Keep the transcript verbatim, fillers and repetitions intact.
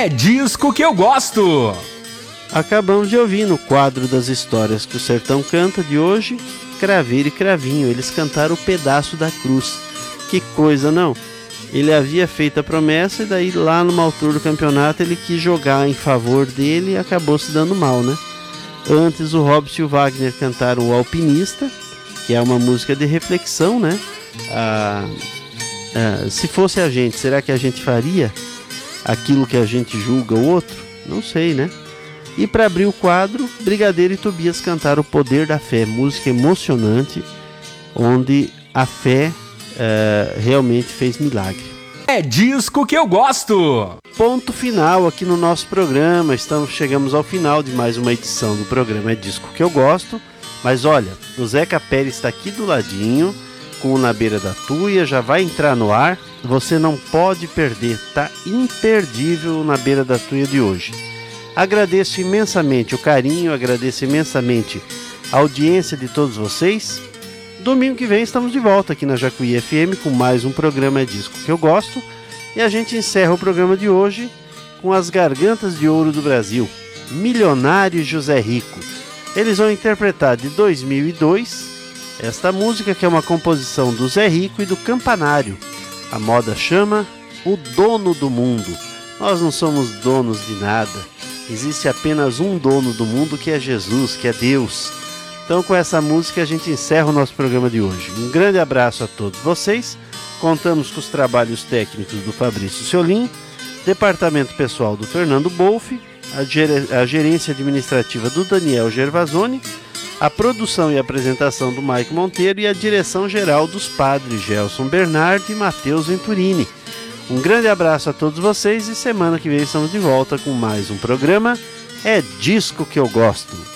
É disco que eu gosto. Acabamos de ouvir no quadro das histórias que o sertão canta de hoje, Craveiro e Cravinho. Eles cantaram o Pedaço da Cruz. Que coisa, não? Ele havia feito a promessa e daí lá numa altura do campeonato ele quis jogar em favor dele e acabou se dando mal, né? Antes o Robson e o Wagner cantaram o Alpinista, que é uma música de reflexão, né? Ah, ah, se fosse a gente, será que a gente faria aquilo que a gente julga o outro? Não sei, né? E para abrir o quadro, Brigadeiro e Tobias cantaram O Poder da Fé, música emocionante, onde a fé uh, realmente fez milagre. É disco que eu gosto. Ponto final aqui no nosso programa. Estamos, chegamos ao final de mais uma edição do programa É Disco que eu gosto. Mas olha, o Zeca Pérez está aqui do ladinho, com o Na Beira da Tuia, já vai entrar no ar. Você não pode perder, tá imperdível o Na Beira da Tuia de hoje. Agradeço imensamente o carinho, agradeço imensamente a audiência de todos vocês. Domingo que vem estamos de volta aqui na Jacuí F M com mais um programa É Disco que eu gosto. E a gente encerra o programa de hoje com as Gargantas de Ouro do Brasil, Milionário e José Rico. Eles vão interpretar de dois mil e dois esta música, que é uma composição do Zé Rico e do Campanário. A moda chama O Dono do Mundo. Nós não somos donos de nada. Existe apenas um dono do mundo, que é Jesus, que é Deus. Então, com essa música, a gente encerra o nosso programa de hoje. Um grande abraço a todos vocês. Contamos com os trabalhos técnicos do Fabrício Ciolim, departamento pessoal do Fernando Bolfi, a, ger- a gerência administrativa do Daniel Gervasoni, a produção e apresentação do Mike Monteiro e a direção geral dos padres Gelson Bernardi e Matheus Venturini. Um grande abraço a todos vocês e semana que vem estamos de volta com mais um programa É Disco que eu gosto.